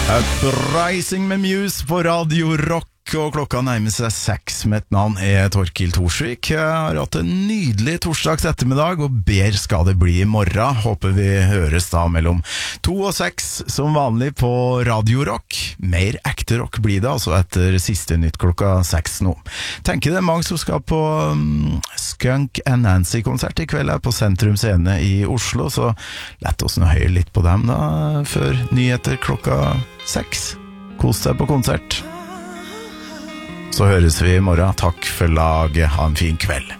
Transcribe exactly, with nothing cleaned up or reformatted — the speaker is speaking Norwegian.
Uprising med Muse på Radio Rock, og klokka nærmer seg seks. Med et navn er Torkil Thorsvik. Jeg har hatt en nydelig torsdags ettermiddag, og ber skal det bli i morgen. Håper vi høres da mellom to og seks som vanlig på Radio Rock. Mer ekte rock blir det altså etter siste nytt klokka seks nå. Tenker det er mange som skal på um, Skunk and Nancy-konsert i kveld her på Sentrum Scene i Oslo, så lett oss nå høre litt på dem da, før nyheter klokka seks. Kos deg på konsert. Så høres vi i morgen. Takk for laget. Ha en fin kveld.